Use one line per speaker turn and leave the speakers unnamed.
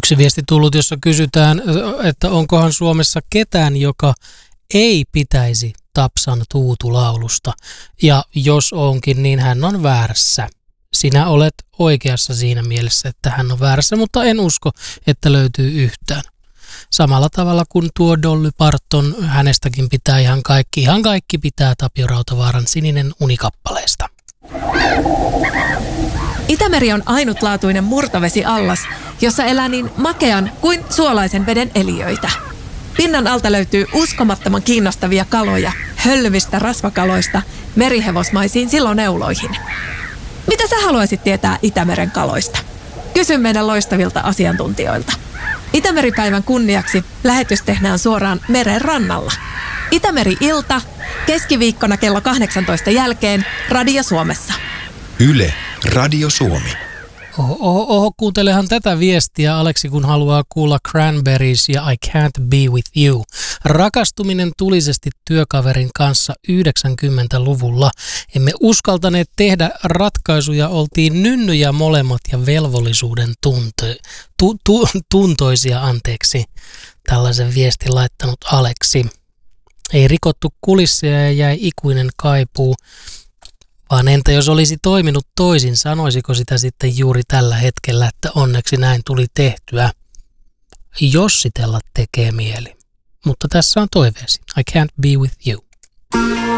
Yksi viesti tullut, jossa kysytään, että onkohan Suomessa ketään, joka ei pitäisi Tapsan Tuutu-laulusta. Ja jos onkin, niin hän on väärässä. Sinä olet oikeassa siinä mielessä, että hän on väärässä, mutta en usko, että löytyy yhtään. Samalla tavalla kuin tuo Dolly Parton, hänestäkin pitää ihan kaikki pitää Tapio Rautavaaran Sininen uni-kappaleesta.
Itämeri on ainutlaatuinen murtovesiallas, jossa elää niin makean kuin suolaisen veden eliöitä. Pinnan alta löytyy uskomattoman kiinnostavia kaloja, hölvistä rasvakaloista merihevosmaisiin siloneuloihin. Mitä sä haluaisit tietää Itämeren kaloista? Kysy meidän loistavilta asiantuntijoilta. Itämeripäivän kunniaksi lähetys tehdään suoraan meren rannalla. Itämeri-ilta, keskiviikkona kello 18 jälkeen Radio Suomessa.
Yle, Radio Suomi.
Kuuntelehan tätä viestiä, Aleksi, kun haluaa kuulla Cranberries ja I Can't Be With You. Rakastuminen tulisesti työkaverin kanssa 90-luvulla. Emme uskaltaneet tehdä ratkaisuja, oltiin nynnyjä molemmat ja velvollisuuden tuntoisia, tällaisen viestin laittanut Aleksi. Ei rikottu kulisseja ja jäi ikuinen kaipuu. Vaan entä jos olisi toiminut toisin, sanoisiko sitä sitten juuri tällä hetkellä, että onneksi näin tuli tehtyä? Jossitella tekee mieli. Mutta tässä on toiveesi. I can't be with you.